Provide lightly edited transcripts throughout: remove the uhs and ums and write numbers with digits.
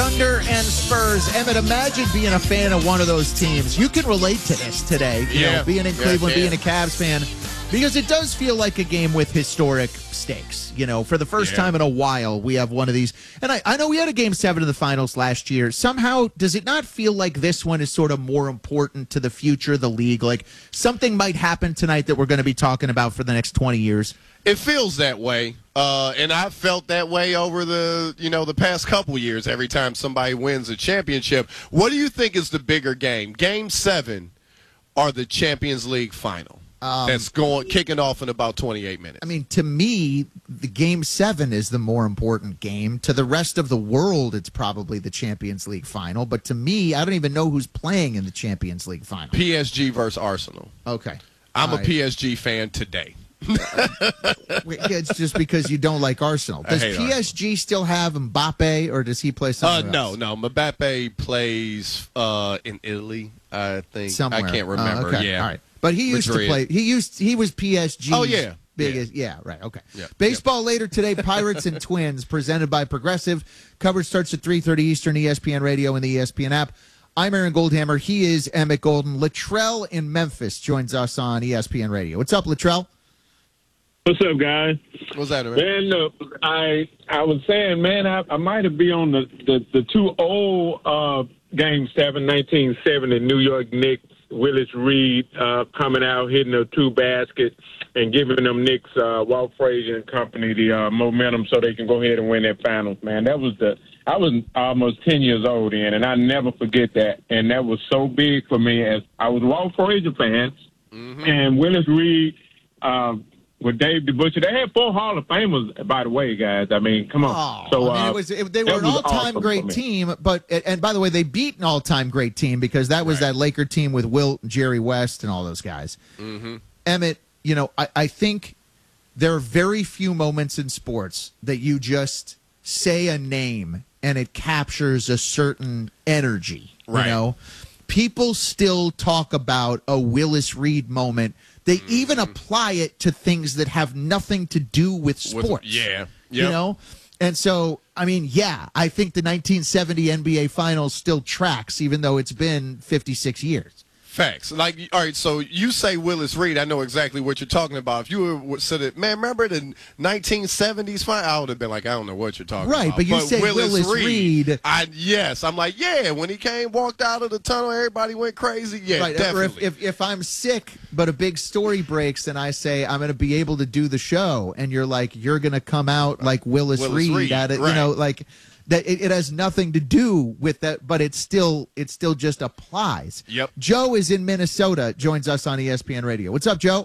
Thunder and Spurs. Emmett, imagine being a fan of one of those teams. You can relate to this today, you know, being in Cleveland, being a Cavs fan, because it does feel like a game with historic stakes. You know, for the first time in a while, we have one of these. And I know we had a Game 7 of the finals last year. Somehow, does it not feel like this one is sort of more important to the future of the league? Like something might happen tonight that we're going to be talking about for the next 20 years? It feels that way, and I've felt that way over the past couple years. Every time somebody wins a championship, what do you think is the bigger game? Game 7 or the Champions League final? That's kicking off in about 28 minutes. I mean, to me, the Game 7 is the more important game. To the rest of the world, it's probably the Champions League final. But to me, I don't even know who's playing in the Champions League final. PSG versus Arsenal. Okay. I'm a PSG fan today. It's just because you don't like Arsenal. Does PSG still have Mbappe, or does he play somewhere else? No. Mbappe plays in Italy, I think. Somewhere. I can't remember. Okay. Yeah. All right. But he used Madrid. to play. He was PSG's biggest. Yeah, right. Okay. Yeah. Baseball later today, Pirates and Twins, presented by Progressive. Coverage starts at 3:30 Eastern, ESPN Radio and the ESPN app. I'm Aaron Goldhammer. He is Emmett Golden. Latrell in Memphis joins us on ESPN Radio. What's up, Latrell? What's up, guys? What's that, man? Man, look, I was saying, man, I might have been on the two old Game 7, 1970 New York Knicks, Willis Reed coming out, hitting the two baskets and giving them Knicks, Walt Frazier and company, the momentum so they can go ahead and win their finals, man. I was almost 10 years old then, and I never forget that. And that was so big for me as I was a Walt Frazier fan. Mm-hmm. And Willis Reed, with Dave DeBusschere. They had 4 Hall of Famers, by the way, guys. I mean, come on. They were an all-time great team, and by the way, they beat an all-time great team because that was that Laker team with Wilt, Jerry West, and all those guys. Mm-hmm. Emmett, you know, I think there are very few moments in sports that you just say a name and it captures a certain energy. Right. You know, people still talk about a Willis Reed moment. They even apply it to things that have nothing to do with sports. You know? And so, I mean, I think the 1970 NBA Finals still tracks, even though it's been 56 years. Facts. Like, all right, so you say Willis Reed, I know exactly what you're talking about. If you would said it, man, remember the 1970s final? I would have been like, I don't know what you're talking about. Right, but you say Willis Reed. I'm like, when he walked out of the tunnel, everybody went crazy. Yeah, right. definitely. Or if I'm sick, but a big story breaks and I say I'm going to be able to do the show, and you're like, you're going to come out like Willis Reed at it, you know, like that. It has nothing to do with that, but it still just applies. Yep. Joe is in Minnesota, joins us on ESPN Radio. What's up, Joe?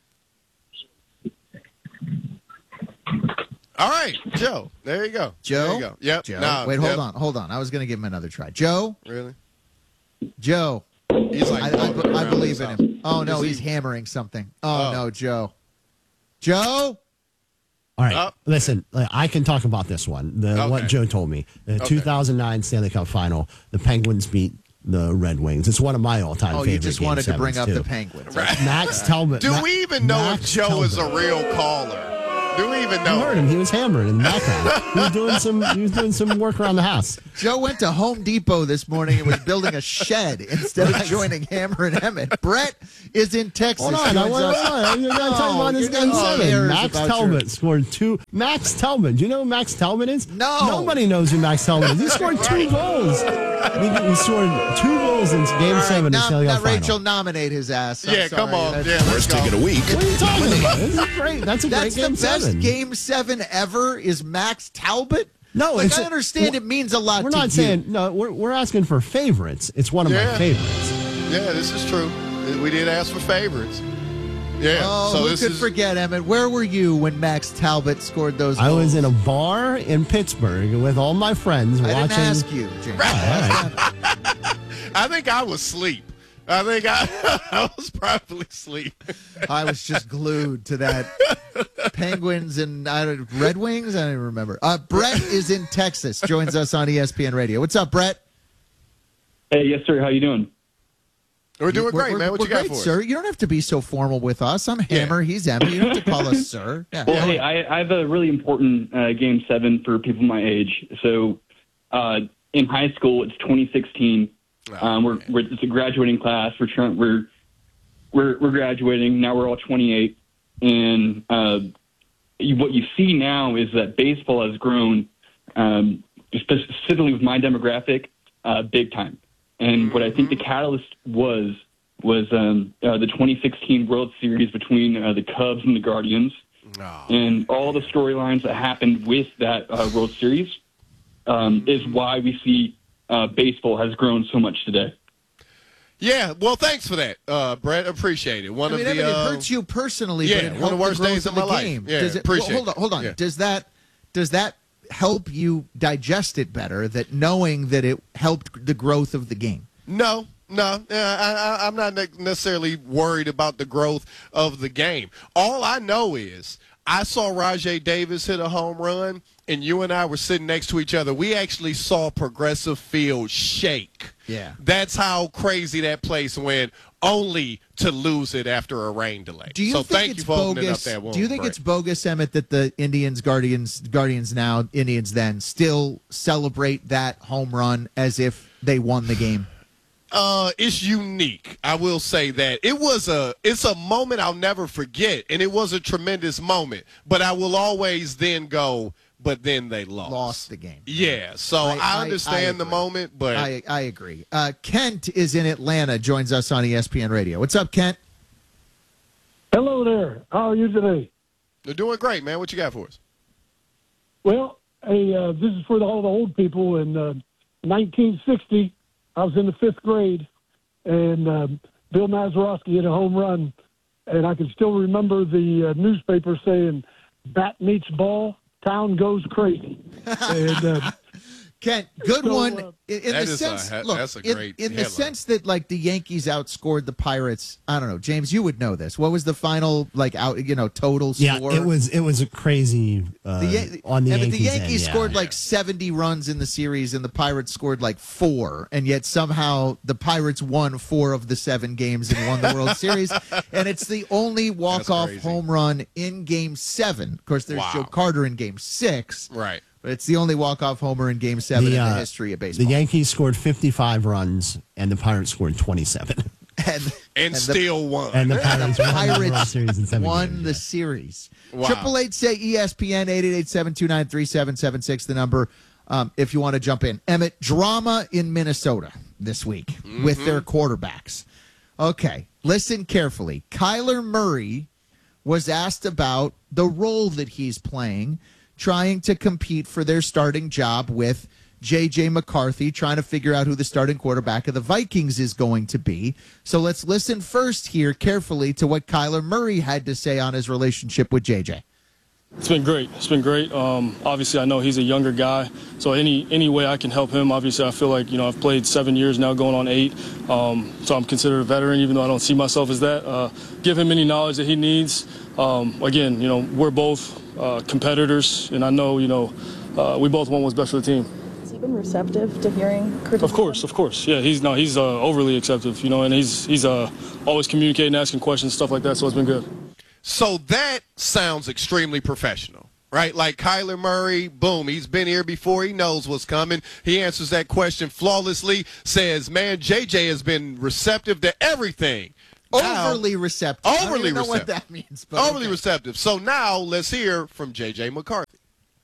All right, Joe. There you go. Joe? There you go. Yep. Joe? Wait, hold on. I was going to give him another try. Joe? Really? Joe. He's like, I believe in him. Oh, no, he's hammering something. Oh, no, Joe. Joe? All right, listen, I can talk about this one, what Joe told me. The 2009 Stanley Cup Final, the Penguins beat the Red Wings. It's one of my all-time favorite you just Game wanted to 7s bring up too. the Penguins. Right. Max Talbot. Do we even know if Joe is a real caller? Do we even know? You heard him. He was hammering in the background. he was doing some work around the house. Joe went to Home Depot this morning and was building a shed instead of joining Hammer and Emmett. Brett is in Texas. Hold on. I'm going to tell you about this Game 7. Max Talbot scored 2. Max Talbot. Do you know who Max Talbot is? No. Nobody knows who Max Talbot is. He scored 2 goals. He scored 2 goals in Game 7 of the Stanley Cup Final. Rachel, nominate his ass. Come on. Worst ticket of the week. What are you talking about? This is great. That's a great Game 7. Best Game 7 ever is Max Talbot? No, I understand it means a lot to you. We're not saying, no, we're asking for favorites. It's one of my favorites. Yeah, this is true. We did ask for favorites. Yeah. Oh, so who could forget, Emmett? Where were you when Max Talbot scored those goals? I was in a bar in Pittsburgh with all my friends watching. I didn't ask you, James. I think I was asleep. I think I was probably asleep. I was just glued to that Penguins and Red Wings. I don't even remember. Brett is in Texas. Joins us on ESPN Radio. What's up, Brett? Hey, yes, sir. How you doing? We're doing great, man. What you got for us? Sir, you don't have to be so formal with us. I'm Hammer. He's Emmy. You don't have to call us sir. Yeah. Well, hey, I have a really important Game 7 for people my age. So in high school, it's 2016. It's a graduating class. We're graduating now. We're all 28, and what you see now is that baseball has grown, specifically with my demographic, big time. And what I think the catalyst was the 2016 World Series between the Cubs and the Guardians, and all the storylines that happened with that World Series is why we see baseball has grown so much today. Yeah, well, thanks for that, Brett. Appreciate it. It hurts you personally, but it helped one of the worst days of my life. Game. Yeah, appreciate hold on. Yeah. Does that help you digest it better? That knowing that it helped the growth of the game? No. I'm not necessarily worried about the growth of the game. All I know is I saw Rajai Davis hit a home run, and you and I were sitting next to each other. We actually saw Progressive Field shake. Yeah. That's how crazy that place went, only to lose it after a rain delay. Thank you for opening up that one. Do you think it's bogus, Emmett, that the Guardians now, Indians then, still celebrate that home run as if they won the game? It's unique. I will say that it's a moment I'll never forget, and it was a tremendous moment. But I will always then go, but then they lost the game. Yeah, so I understand the moment, but I agree. Kent is in Atlanta, joins us on ESPN Radio. What's up, Kent? Hello there. How are you today? They're doing great, man. What you got for us? Well, this is for all the old people. In 1960, I was in the 5th grade, and Bill Mazeroski hit a home run, and I can still remember the newspaper saying, "Bat meets ball, town goes crazy." And Kent, good one. That's a great in the sense that like the Yankees outscored the Pirates. I don't know, James. You would know this. What was the final total score? Yeah, it was a crazy on the Yankees. The Yankees scored like 70 runs in the series, and the Pirates scored like 4, and yet somehow the Pirates won 4 of the 7 games and won the World Series. And it's the only walk-off home run in Game 7. Of course, there's Joe Carter in Game 6. Right. But it's the only walk-off homer in Game 7 in the history of baseball. The Yankees scored 55 runs, and the Pirates scored 27. And still won. And the Pirates won the series. Wow. 888-SAY-ESPN, 888-729-3776, the number if you want to jump in. Emmett, drama in Minnesota this week with their quarterbacks. Okay, listen carefully. Kyler Murray was asked about the role that he's playing, trying to compete for their starting job with J.J. McCarthy, trying to figure out who the starting quarterback of the Vikings is going to be. So let's listen first here carefully to what Kyler Murray had to say on his relationship with J.J. It's been great. Obviously, I know he's a younger guy, so any way I can help him. Obviously, I feel like, I've played 7 years now, going on 8, so I'm considered a veteran, even though I don't see myself as that. Give him any knowledge that he needs. Again, we're both competitors, and I know, we both want what's best for the team. Has he been receptive to hearing criticism? Of course. Yeah, he's overly receptive, and he's always communicating, asking questions, stuff like that, so it's been good. So that sounds extremely professional, right? Like Kyler Murray, boom, he's been here before. He knows what's coming. He answers that question flawlessly, says, man, JJ has been receptive to everything. Overly receptive. I don't even know what that means. Overly receptive. So now let's hear from J.J. McCarthy.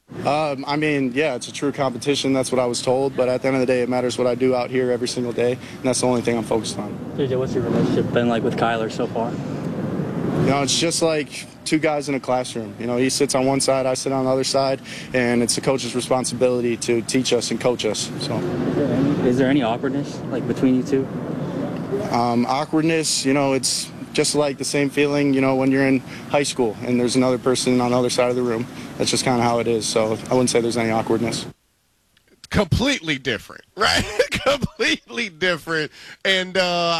It's a true competition. That's what I was told. But at the end of the day, it matters what I do out here every single day, and that's the only thing I'm focused on. JJ, what's your relationship been like with Kyler so far? It's just like two guys in a classroom. He sits on one side, I sit on the other side, and it's the coach's responsibility to teach us and coach us. So, is there any awkwardness between you two? Awkwardness, it's just like the same feeling, when you're in high school and there's another person on the other side of the room. That's just kind of how it is. So I wouldn't say there's any awkwardness. Completely different, right? Completely different. And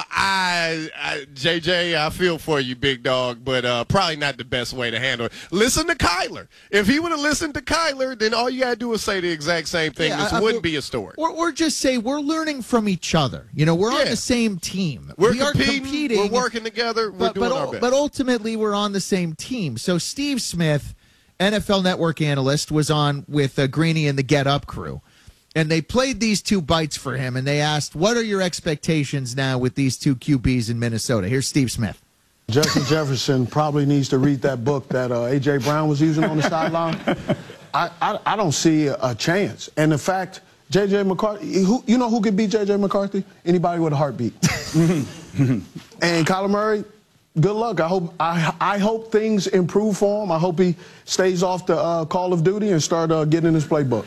JJ, I feel for you, big dog, but probably not the best way to handle it. Listen to Kyler. If he would have listened to Kyler, then all you got to do is say the exact same thing. This wouldn't be a story. Or just say we're learning from each other. We're on the same team. We are competing. We're working together. We're doing our best. But ultimately, we're on the same team. So Steve Smith, NFL Network analyst, was on with Greeny and the Get Up crew. And they played these two bites for him, and they asked, what are your expectations now with these two QBs in Minnesota? Here's Steve Smith. Justin Jefferson probably needs to read that book that A.J. Brown was using on the sideline. I don't see a chance. And the fact, J.J. McCarthy, you know who could beat J.J. McCarthy? Anybody with a heartbeat. And Kyler Murray, good luck. I hope things improve for him. I hope he stays off the Call of Duty and start getting his playbook.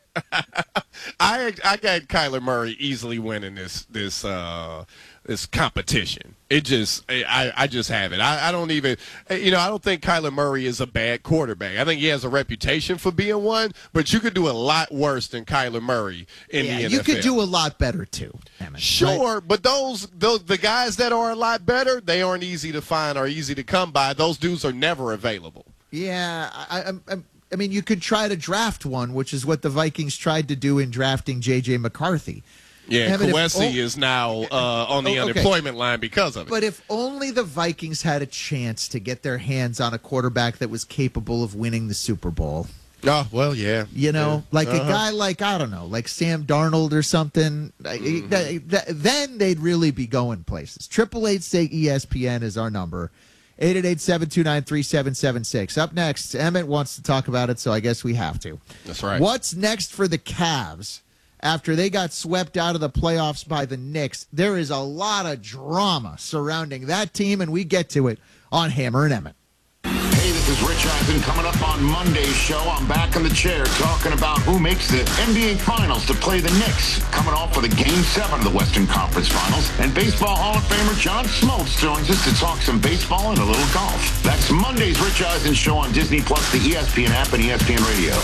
I got Kyler Murray easily winning this competition. I just have it. I don't even, I don't think Kyler Murray is a bad quarterback. I think he has a reputation for being one, but you could do a lot worse than Kyler Murray in the NFL. You could do a lot better too, Hammond. Sure, right? But the guys that are a lot better, they aren't easy to find or easy to come by. Those dudes are never available. Yeah, I mean, you could try to draft one, which is what the Vikings tried to do in drafting J.J. McCarthy. Yeah, Kwesi is now on the unemployment line because of it. But if only the Vikings had a chance to get their hands on a quarterback that was capable of winning the Super Bowl. Oh, well, yeah. A guy like, I don't know, like Sam Darnold or something, then they'd really be going places. 888-SAY-ESPN is our number. 888-729-3776. Up next, Emmett wants to talk about it, so I guess we have to. That's right. What's next for the Cavs after they got swept out of the playoffs by the Knicks? There is a lot of drama surrounding that team, and we get to it on Hammer and Emmett. Hey, this is Rich Eisen. Coming up on Monday's show, I'm back in the chair talking about who makes the NBA Finals to play the Knicks. Coming off with a Game 7 of the Western Conference Finals. And Baseball Hall of Famer John Smoltz joins us to talk some baseball and a little golf. That's Monday's Rich Eisen show on Disney+, the ESPN app, and ESPN Radio.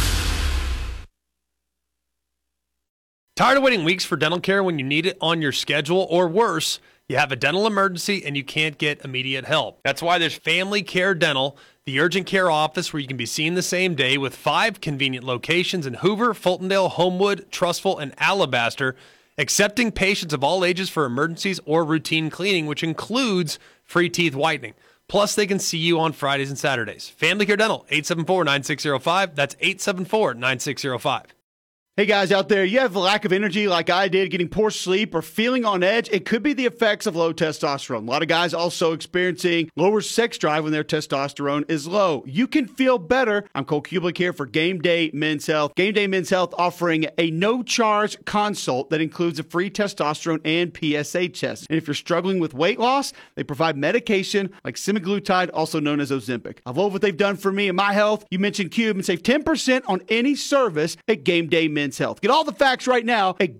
Tired of waiting weeks for dental care when you need it on your schedule, or worse, you have a dental emergency and you can't get immediate help? That's why there's Family Care Dental, the urgent care office where you can be seen the same day with 5 convenient locations in Hoover, Fultondale, Homewood, Trussville, and Alabaster, accepting patients of all ages for emergencies or routine cleaning, which includes free teeth whitening. Plus, they can see you on Fridays and Saturdays. Family Care Dental, 874-9605. That's 874-9605. Hey guys out there, you have a lack of energy like I did, getting poor sleep or feeling on edge? It could be the effects of low testosterone. A lot of guys also experiencing lower sex drive when their testosterone is low. You can feel better. I'm Cole Kublik here for Game Day Men's Health. Game Day Men's Health offering a no-charge consult that includes a free testosterone and PSA test. And if you're struggling with weight loss, they provide medication like semaglutide, also known as Ozempic. I love what they've done for me and my health. You mentioned Cube and save 10% on any service at Game Day Men's Health. Get all the facts right now at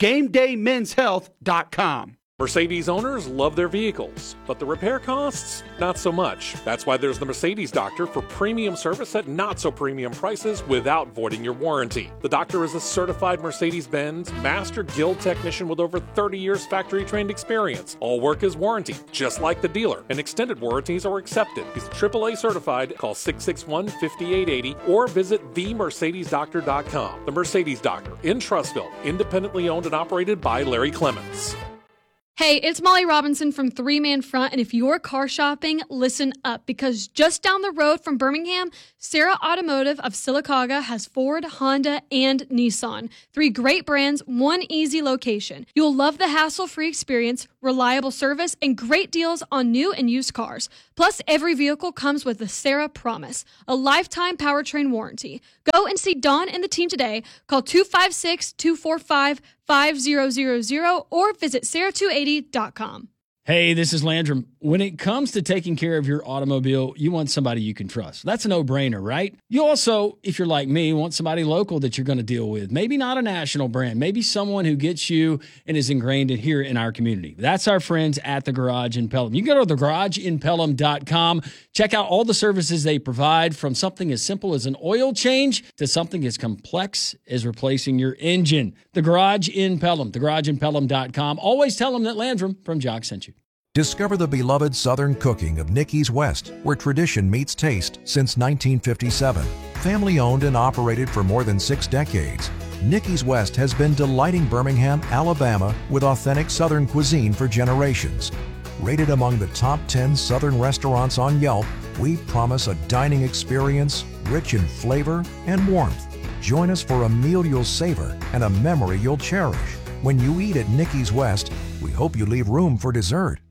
GameDayMen'sHealth.com. Mercedes owners love their vehicles, but the repair costs, not so much. That's why there's the Mercedes Doctor for premium service at not so premium prices without voiding your warranty. The doctor is a certified Mercedes-Benz Master Guild technician with over 30 years factory-trained experience. All work is warranty, just like the dealer, and extended warranties are accepted. He's AAA certified. Call 661-5880 or visit themercedesdoctor.com. The Mercedes Doctor in Trussville, independently owned and operated by Larry Clements. Hey, it's Molly Robinson from 3 Man Front, and if you're car shopping, listen up, because just down the road from Birmingham, Sarah Automotive of Sylacauga has Ford, Honda, and Nissan. 3 great brands, 1 easy location. You'll love the hassle-free experience, reliable service, and great deals on new and used cars. Plus, every vehicle comes with the Sarah Promise, a lifetime powertrain warranty. Go and see Dawn and the team today. Call 256-245-5000 or visit sarah280.com. Hey, this is Landrum. When it comes to taking care of your automobile, you want somebody you can trust. That's a no-brainer, right? You also, if you're like me, want somebody local that you're going to deal with. Maybe not a national brand. Maybe someone who gets you and is ingrained in here in our community. That's our friends at The Garage in Pelham. You can go to thegarageinpelham.com. Check out all the services they provide, from something as simple as an oil change to something as complex as replacing your engine. The Garage in Pelham, thegarageinpelham.com. Always tell them that Landrum from Jock sent you. Discover the beloved Southern cooking of Nikki's West, where tradition meets taste since 1957. Family owned and operated for more than 6 decades, Nikki's West has been delighting Birmingham, Alabama with authentic Southern cuisine for generations. Rated among the top 10 Southern restaurants on Yelp, we promise a dining experience rich in flavor and warmth. Join us for a meal you'll savor and a memory you'll cherish. When you eat at Nikki's West, we hope you leave room for dessert.